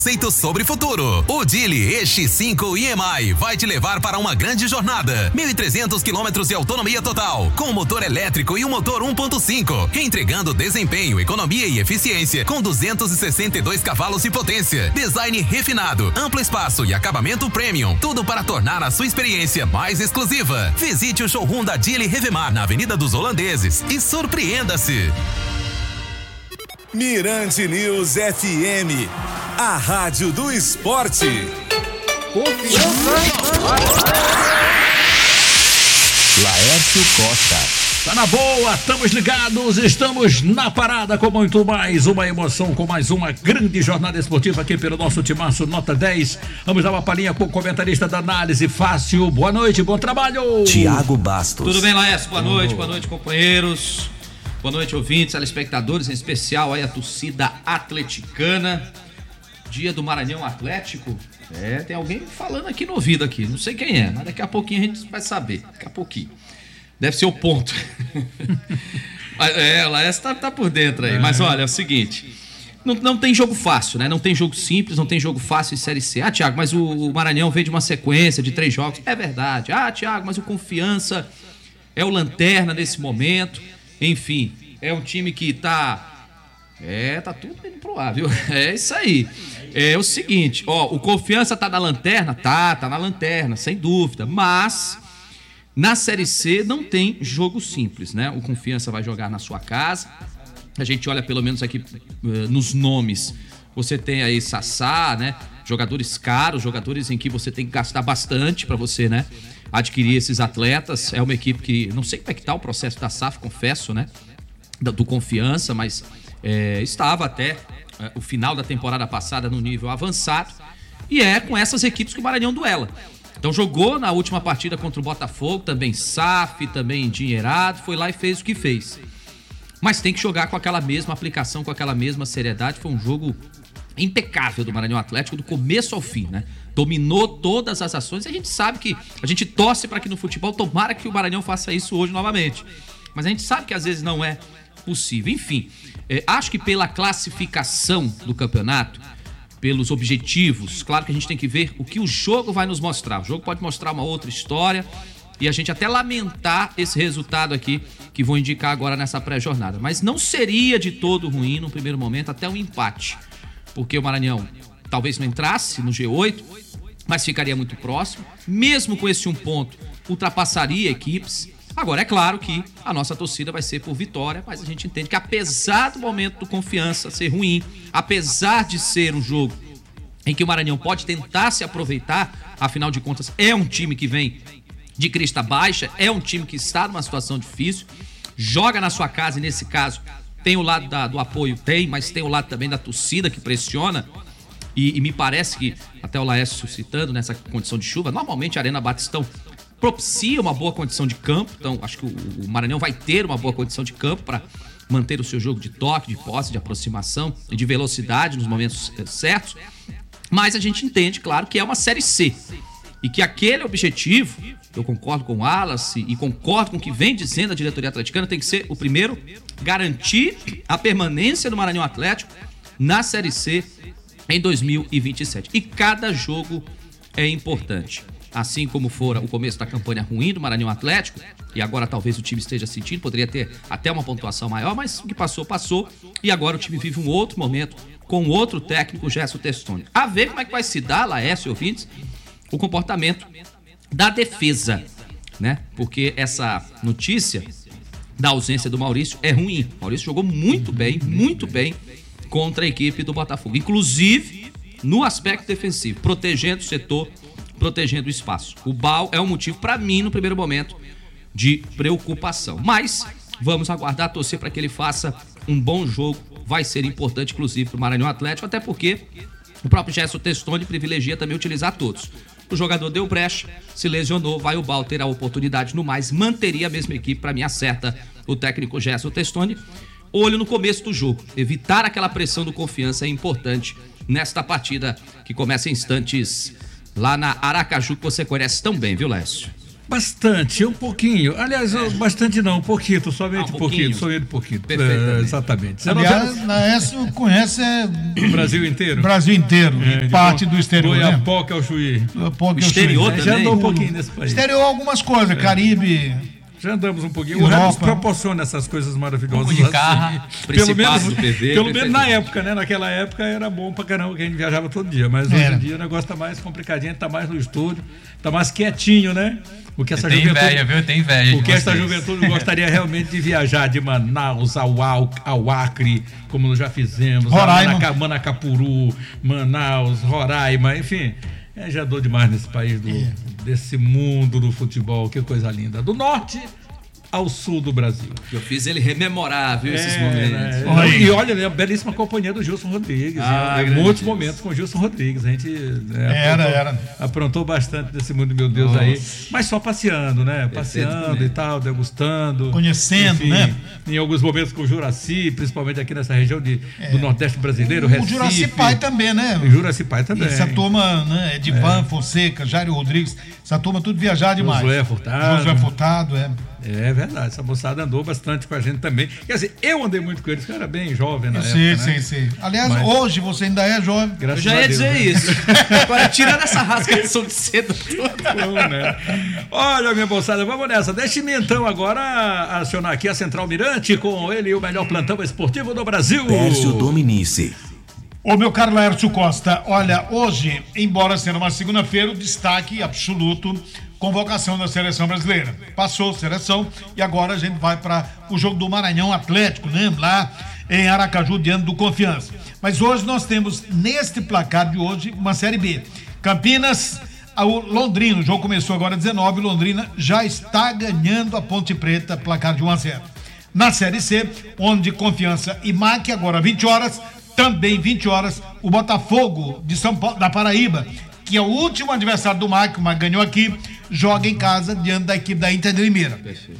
Conceito sobre futuro. O Dili EX5 EMI vai te levar para uma grande jornada. 1.300 quilômetros de autonomia total, com motor elétrico e um motor 1.5, entregando desempenho, economia e eficiência, com 262 cavalos de potência. Design refinado, amplo espaço e acabamento premium. Tudo para tornar a sua experiência mais exclusiva. Visite o showroom da Dili Revemar na Avenida dos Holandeses e surpreenda-se. Mirante News FM, a rádio do esporte. Laércio Costa. Tá na boa, estamos ligados, estamos na parada com muito mais uma emoção, com mais uma grande jornada esportiva aqui pelo nosso timaço Nota 10. Vamos dar uma palhinha com o comentarista da análise, Fácil. Boa noite, bom trabalho. Thiago Bastos. Tudo bem, Laércio? Boa noite, companheiros. Boa noite, ouvintes, telespectadores, em especial aí a torcida atleticana. Dia do Maranhão Atlético. Tem alguém falando aqui no ouvido aqui, não sei quem é, mas daqui a pouquinho a gente vai saber, daqui a pouquinho. Deve ser o ponto. O Laércio tá por dentro aí, mas olha, é o seguinte, não tem jogo fácil, né? Não tem jogo simples, não tem jogo fácil em Série C. Thiago, mas o Maranhão veio de uma sequência de 3 jogos. É verdade. Thiago, mas o Confiança é o lanterna nesse momento. Enfim, é um time que tá tudo indo pro ar, viu? É isso aí. É o seguinte, o Confiança tá na lanterna? Tá na lanterna, sem dúvida. Mas na Série C não tem jogo simples, né? O Confiança vai jogar na sua casa. A gente olha pelo menos aqui nos nomes. Você tem aí Sassá, né? Jogadores caros, jogadores em que você tem que gastar bastante para você, né? Adquirir esses atletas. É uma equipe que, não sei como é que tá o processo da SAF, confesso, né? Do Confiança, mas estava até o final da temporada passada no nível avançado. E é com essas equipes que o Maranhão duela. Então jogou na última partida contra o Botafogo, também SAF, também endinheirado, foi lá e fez o que fez. Mas tem que jogar com aquela mesma aplicação, com aquela mesma seriedade. Foi um jogo impecável do Maranhão Atlético, do começo ao fim, né? Dominou todas as ações e a gente sabe que, a gente torce para que no futebol, tomara que o Maranhão faça isso hoje novamente. Mas a gente sabe que às vezes não é possível. Enfim, acho que pela classificação do campeonato, pelos objetivos, claro que a gente tem que ver o que o jogo vai nos mostrar. O jogo pode mostrar uma outra história e a gente até lamentar esse resultado aqui que vou indicar agora nessa pré-jornada. Mas não seria de todo ruim no primeiro momento até um empate, porque o Maranhão talvez não entrasse no G8, mas ficaria muito próximo. Mesmo com esse 1 ponto, ultrapassaria equipes. Agora, é claro que a nossa torcida vai ser por vitória, mas a gente entende que apesar do momento do Confiança ser ruim, apesar de ser um jogo em que o Maranhão pode tentar se aproveitar, afinal de contas é um time que vem de crista baixa, é um time que está numa situação difícil, joga na sua casa e nesse caso tem o lado do apoio, mas tem o lado também da torcida que pressiona. E me parece que, até o Laércio citando nessa condição de chuva, normalmente a Arena Batistão propicia uma boa condição de campo, então acho que o Maranhão vai ter uma boa condição de campo para manter o seu jogo de toque, de posse, de aproximação e de velocidade nos momentos certos, mas a gente entende, claro, que é uma Série C e que aquele objetivo, eu concordo com o Wallace e concordo com o que vem dizendo a diretoria atleticana, tem que ser o primeiro, garantir a permanência do Maranhão Atlético na Série C em 2027, e cada jogo é importante. Assim como fora o começo da campanha ruim do Maranhão Atlético, e agora talvez o time esteja sentindo, poderia ter até uma pontuação maior, mas o que passou, passou, e agora o time vive um outro momento com outro técnico, Gerson Testoni. A ver como é que vai se dar, Laércio e ouvintes, o comportamento da defesa, né? Porque essa notícia da ausência do Maurício é ruim. O Maurício jogou muito bem contra a equipe do Botafogo, inclusive no aspecto defensivo, protegendo o setor, protegendo o espaço. O Bal é um motivo, para mim, no primeiro momento, de preocupação. Mas vamos aguardar, torcer para que ele faça um bom jogo. Vai ser importante, inclusive, para o Maranhão Atlético, até porque o próprio Gerson Testoni privilegia também utilizar todos. O jogador deu brecha, se lesionou, vai o Bal ter a oportunidade. No mais, manteria a mesma equipe, para mim, acerta o técnico Gerson Testoni. Olho no começo do jogo. Evitar aquela pressão do Confiança é importante nesta partida que começa em instantes lá na Aracaju, que você conhece tão bem, viu, Lécio? Bastante, um pouquinho. Aliás, bastante não, um pouquinho, somente um pouquinho. Perfeitamente. Exatamente. Aliás, na Aécio conhece o Brasil inteiro. O Brasil inteiro, parte do exterior. Do Iapoca ao Chuí. O exterior também. Já andou um pouquinho nesse país. Exterior algumas coisas, Caribe... Já andamos um pouquinho. O rádio nos proporciona essas coisas maravilhosas. De carro, pelo menos, do PV, pelo menos na época, né? Naquela época era bom pra caramba, que a gente viajava todo dia. Mas hoje em dia o negócio tá mais complicadinho, tá mais no estúdio, tá mais quietinho, né? O que essa juventude, inveja, viu? Tem inveja. Porque essa juventude gostaria realmente de viajar de Manaus ao Acre, como nós já fizemos, Roraima, Manacapuru, Manaus, Roraima, enfim. Já dou demais nesse país, desse mundo do futebol, que coisa linda. Do norte ao sul do Brasil. Eu fiz ele rememorar, viu, esses momentos. E olha, né, a belíssima companhia do Gilson Rodrigues. Muitos momentos com o Gilson Rodrigues. A gente aprontou bastante desse mundo, meu Deus, aí. Mas só passeando, né? Passeando e tal, degustando. Conhecendo, né? Em alguns momentos com o Juraci, principalmente aqui nessa região do Nordeste brasileiro, Recife. O Juraci Pai também, né? O Juraci Pai também. Essa turma, né? Edivan Fonseca, Jairo Rodrigues, essa turma tudo viajar demais. Josué Furtado, É verdade, essa moçada andou bastante com a gente também. Quer dizer, eu andei muito com eles, que eu era bem jovem na época, Sim. Aliás, hoje você ainda é jovem. Eu já ia dizer isso. Agora, tirando essa rasgação de cedo toda. Né? Olha, minha moçada, vamos nessa. Deixe-me então agora acionar aqui a Central Mirante com ele, o melhor plantão esportivo do Brasil. Pércio Dominici. Ô, meu caro Laércio Costa, olha, hoje, embora sendo uma segunda-feira, o destaque absoluto, convocação da seleção brasileira. Passou a seleção e agora a gente vai para o jogo do Maranhão Atlético, né? Lá em Aracaju, diante do Confiança. Mas hoje nós temos, neste placar de hoje, uma Série B. Campinas, o Londrina, o jogo começou agora 19, Londrina já está ganhando a Ponte Preta, placar de 1-0. Na Série C, onde Confiança e MAC, agora 20 horas, também 20 horas, o Botafogo de São Paulo, da Paraíba, que é o último adversário do MAC, o MAC ganhou aqui, joga em casa diante da equipe da Inter de Limeira.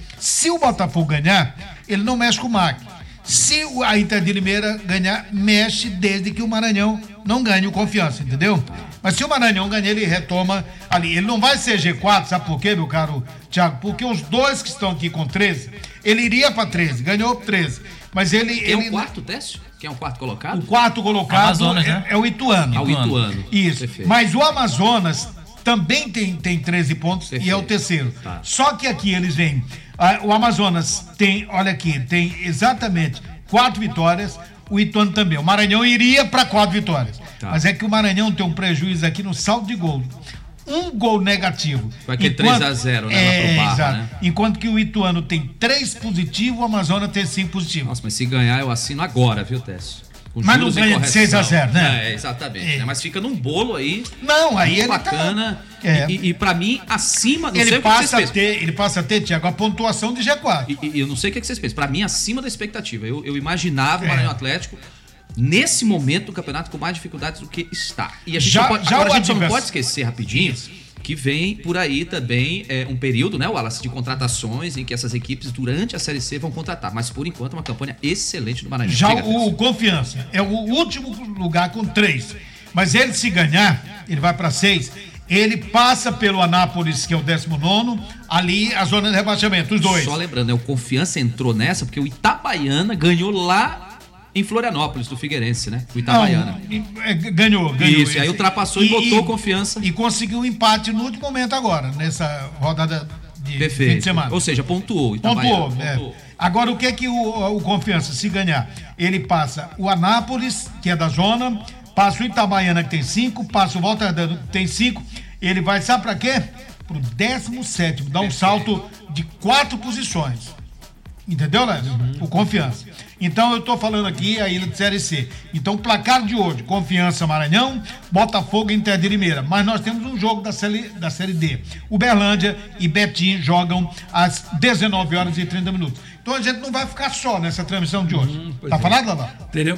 Se o Botafogo ganhar, ele não mexe com o MAC. Se a Inter de Limeira ganhar, mexe desde que o Maranhão não ganhe o Confiança, entendeu? Mas se o Maranhão ganhar, ele retoma ali. Ele não vai ser G4, sabe por quê, meu caro Thiago? Porque os dois que estão aqui com 13, ele iria para 13, ganhou 13. Mas ele... um quarto, Técio? Quem é o quarto colocado? O quarto colocado Amazonas, né? é o Ituano. O Ituano. Isso. Perfeito. Mas o Amazonas também tem 13 pontos. Perfeito. E é o terceiro. Tá. Só que aqui eles vêm. O Amazonas tem, olha aqui, tem exatamente 4 vitórias. O Ituano também. O Maranhão iria para 4 vitórias. Tá. Mas é que o Maranhão tem um prejuízo aqui no saldo de gol. Um gol negativo. Vai que 3-0, né? Lá pro Barra, exato. né? Enquanto que o Ituano tem 3 positivos, o Amazonas tem 5 positivos. Nossa, mas se ganhar, eu assino agora, viu, Técio? Mas não ganha de 6-0, né? Exatamente. Né? Mas fica num bolo aí. Não, aí ele bacana. E pra mim, acima. Não ele, sei passa o que ele passa a ter, Thiago, a pontuação de G4. E eu não sei o que vocês pensam. Pra mim, acima da expectativa. Eu imaginava o Maranhão Atlético nesse momento do campeonato com mais dificuldades do que está. E a gente, a gente só não pode esquecer rapidinho que vem por aí também um período, né, Wallace, de contratações em que essas equipes durante a Série C vão contratar. Mas por enquanto uma campanha excelente do Maranhão. Já o Confiança é o último lugar com 3. Mas ele, se ganhar, ele vai para 6. Ele passa pelo Anápolis, que é o 19º, ali a zona de rebaixamento, os dois. Só lembrando, né, o Confiança entrou nessa porque o Itabaiana ganhou lá em Florianópolis, do Figueirense, né? O Itabaiana. Ganhou. Isso, aí ultrapassou e botou Confiança. E conseguiu um empate no último momento agora, nessa rodada de fim de semana. Ou seja, pontuou. Pontuou. Agora, o que é que o Confiança, se ganhar? Ele passa o Anápolis, que é da zona, passa o Itabaiana, que tem 5, passa o Volta Redonda, que tem 5. Ele vai, sabe pra quê? Pro 17º, dá um salto de 4 posições. Entendeu, né? O Confiança. Então, eu tô falando aqui a ilha de Série C. Então, placar de hoje, Confiança Maranhão, Botafogo e Inter de Limeira. Mas nós temos um jogo da Série D. Uberlândia e Betim jogam às 19 horas e 30 minutos. Então, a gente não vai ficar só nessa transmissão de hoje. Tá falado, Lala?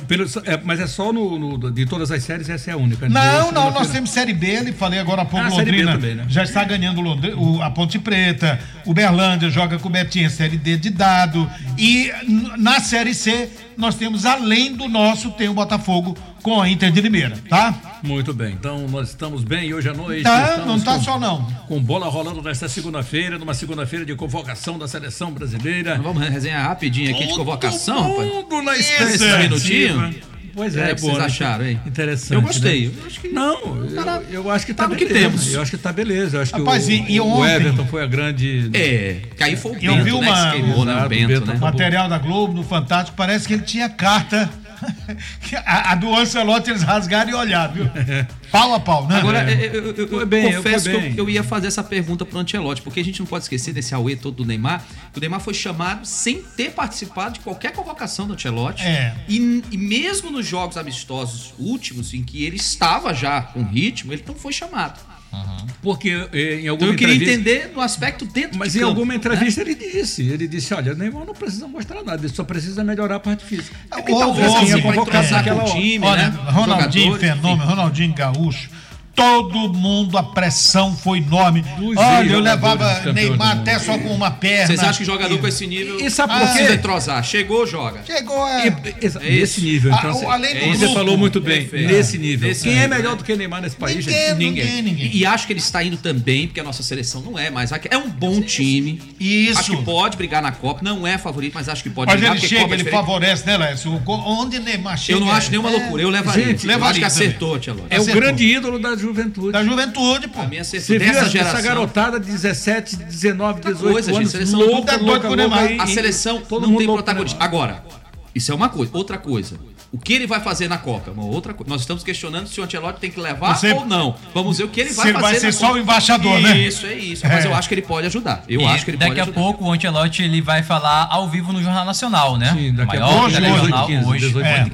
Mas é só de todas as séries, essa é a única. Não, nós temos Série B, ele falei agora há pouco, Londrina também, né? Já está ganhando a Ponte Preta, Uberlândia joga com o Betim, Série D de dado, e na Série C nós temos, além do nosso, tem o Botafogo com a Inter de Limeira, tá? Muito bem, então nós estamos bem hoje à noite. Não tá só não. Com bola rolando nesta segunda-feira, numa segunda-feira de convocação da seleção brasileira. Vamos resenhar rapidinho aqui de convocação, rapaz. Tudo na Esse minutinho. Pois é, O que vocês acharam, hein? Interessante. Eu gostei. Né? Eu acho que tá no beleza. que temos. Eu acho que tá beleza. Eu acho Rapaz, que o ontem... Everton foi a grande... Que aí foi o Eu Bento, vi né? Que se queimou, né? O Bento, né? Material da Globo, no Fantástico, parece que ele tinha carta. A do Ancelotti eles rasgaram e olharam, viu? Pau a pau, né? Agora, eu confesso bem. que eu ia fazer essa pergunta pro Ancelotti, porque a gente não pode esquecer desse auê todo do Neymar, que o Neymar foi chamado sem ter participado de qualquer convocação do Ancelotti. E mesmo nos jogos amistosos últimos, em que ele estava já com ritmo, ele não foi chamado. Porque em alguma Então eu queria entrevista... entender no aspecto dentro Mas de em campo, alguma entrevista né? ele disse, olha, o Neymar não precisa mostrar nada, ele só precisa melhorar a parte física. Talvez tenha assim, para convocado entrosar naquela com o hora. time, Olha, né? Ronaldinho, Jogadores, fenômeno, Ronaldinho Gaúcho. Todo mundo, a pressão foi enorme. Dos Olha, eu jogadores levava campeões Neymar do até mundo. só com uma perna. Vocês acham que jogador com esse nível E sabe não por precisa quê? entrosar? Chegou, joga. Chegou, Nesse nível, então, além do você grupo. falou muito bem, Perfeito. nesse nível. Nesse Quem nível, é melhor né? do que Neymar nesse país, Ninguém. gente? Ninguém. E acho que ele está indo também, porque a nossa seleção não é mais. É um bom time. Isso. Acho que pode brigar na Copa. Não é favorito, mas acho que pode Mas brigar. ele porque chega, Copa é ele diferente. favorece, né, Lécio? Onde Neymar chega... Eu não acho nenhuma loucura. Eu levaria. Gente, eu acho que levaria acertou, Tchelotti. É o Acertou. grande ídolo da juventude. Da juventude, pô. A minha acertou Você viu dessa essa geração. garotada de 17, 19, 18 coisa, gente, anos, seleção tudo é louca, doido louca, pro louca. Neymar. aí, A seleção todo não mundo tem louco protagonista. pro Neymar. Agora, isso é uma coisa. Outra coisa. O que ele vai fazer na Copa? Uma outra coisa. Nós estamos questionando se o Ancelotti tem que levar ou não. Vamos ver o que ele vai Se ele fazer vai ser na só Copa. o embaixador, né? Isso, é isso. Mas eu acho que ele pode ajudar. Eu E acho que ele pode daqui ajudar. a pouco o Ancelotti ele vai falar ao vivo no Jornal Nacional, né? Sim, daqui a Maior pouco, telejornal 18h15, hoje,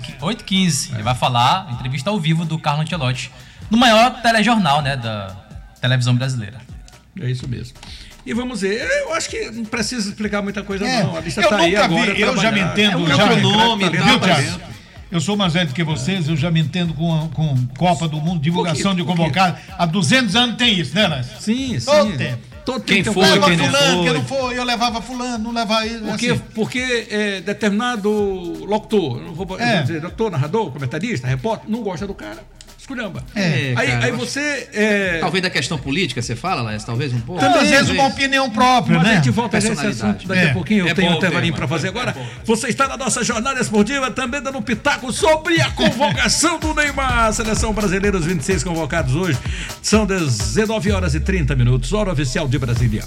8h15. Ele vai falar, entrevista ao vivo do Carlo Ancelotti, no maior telejornal, né, da televisão brasileira. É isso mesmo. E vamos ver, eu acho que não precisa explicar muita coisa não, a lista eu tá aí nunca agora. vi, eu já me entendo. É outro nome, viu, tá, Thiago? Eu sou mais velho do que vocês, eu já me entendo com Copa do Mundo, divulgação de convocado. Há 200 anos tem isso, né, Lécio? Sim, sim. Todo tempo. Todo Quem tempo foi, tem um quem cara- não fulano, foi. quem não foi, eu levava fulano, não levava ele. Porque determinado locutor, não vou dizer, locutor, narrador, comentarista, repórter, não gosta do cara. Esculhamba. cara, Aí eu você. Talvez da questão política, você fala, Laércio? Talvez um pouco? Às vezes Talvez. uma opinião própria, Mas a né? gente volta a esse Personalidade. assunto daqui a pouquinho. Eu É tenho bom um o tema, intervalinho para fazer agora. Você está na nossa jornada esportiva, também dando um pitaco sobre a convocação do Neymar. A seleção brasileira, os 26 convocados hoje. São 19 horas e 30 minutos, hora oficial de Brasília.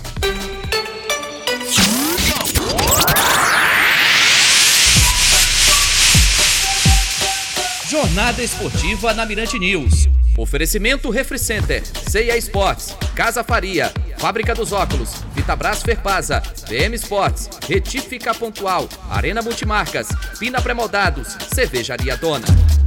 Jornada Esportiva na Mirante News. Oferecimento Refricenter, C&A Sports, Casa Faria, Fábrica dos Óculos, Vitabras Ferpasa, VM Sports, Retífica Pontual, Arena Multimarcas, Pina Pré-Moldados, Cervejaria Dona.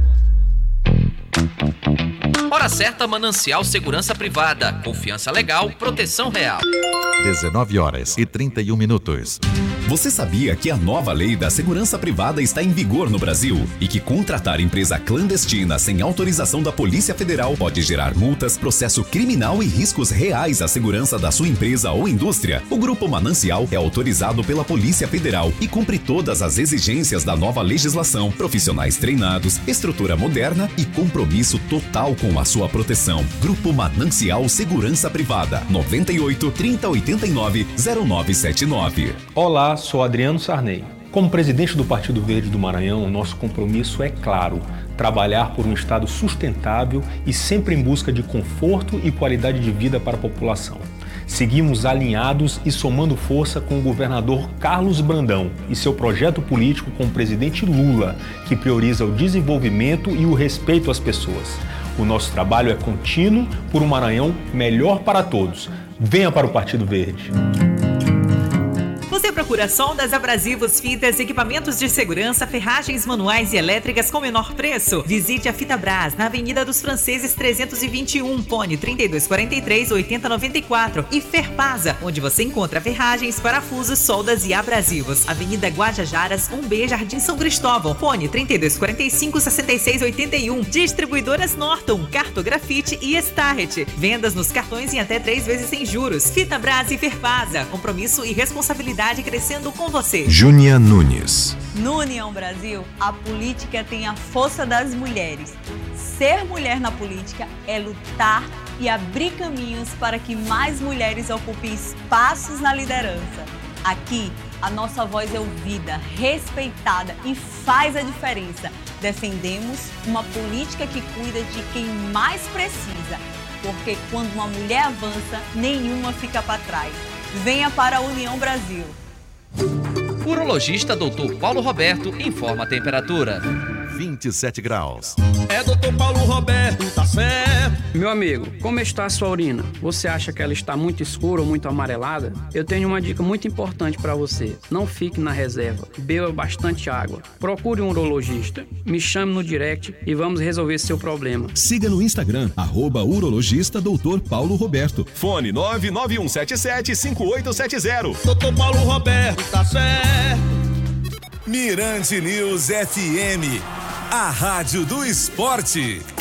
Hora certa, Manancial Segurança Privada, confiança legal, proteção real. 19 horas e 31 minutos. Você sabia que a nova lei da segurança privada está em vigor no Brasil e que contratar empresa clandestina sem autorização da Polícia Federal pode gerar multas, processo criminal e riscos reais à segurança da sua empresa ou indústria? O Grupo Manancial é autorizado pela Polícia Federal e cumpre todas as exigências da nova legislação, profissionais treinados, estrutura moderna e compromisso total com a sua proteção. Grupo Manancial Segurança Privada, 98 3089 0979. Olá, sou Adriano Sarney. Como presidente do Partido Verde do Maranhão, nosso compromisso é claro: trabalhar por um estado sustentável e sempre em busca de conforto e qualidade de vida para a população. Seguimos alinhados e somando força com o governador Carlos Brandão e seu projeto político com o presidente Lula, que prioriza o desenvolvimento e o respeito às pessoas. O nosso trabalho é contínuo por um Maranhão melhor para todos. Venha para o Partido Verde. Você procura sondas, abrasivos, fitas, equipamentos de segurança, ferragens manuais e elétricas com menor preço? Visite a Fitabras na Avenida dos Franceses 321, Pone 3243-8094 e Ferpasa, onde você encontra ferragens, parafusos, soldas e abrasivos. Avenida Guajajaras, 1B, Jardim São Cristóvão, Pone 3245-6681. Distribuidoras Norton, Cartografite e Starret. Vendas nos cartões em até 3 vezes sem juros. Fitabras e Ferpasa, compromisso e responsabilidade crescendo com você. Júnia Nunes. No União Brasil, a política tem a força das mulheres. ser mulher na política é lutar e abrir caminhos para que mais mulheres ocupem espaços na liderança. Aqui, a nossa voz é ouvida, respeitada e faz a diferença. Defendemos uma política que cuida de quem mais precisa, porque quando uma mulher avança, nenhuma fica para trás. Venha para a União Brasil. Urologista Dr. Paulo Roberto informa a temperatura. 27 graus. É Dr. Paulo Roberto, tá certo. Meu amigo, como está a sua urina? Você acha que ela está muito escura ou muito amarelada? Eu tenho uma dica muito importante para você. Não fique na reserva. Beba bastante água. Procure um urologista. Me chame no direct e vamos resolver seu problema. Siga no Instagram, @urologista Dr. Paulo Roberto. Fone 991775870. Dr. Paulo Roberto, tá certo. Mirante News FM, a rádio do esporte.